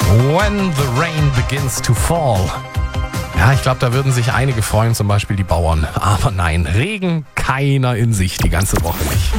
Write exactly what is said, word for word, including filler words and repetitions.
When the rain begins to fall. Ja, ich glaube, da würden sich einige freuen, zum Beispiel die Bauern. Aber nein, Regen keiner in sich, die ganze Woche nicht.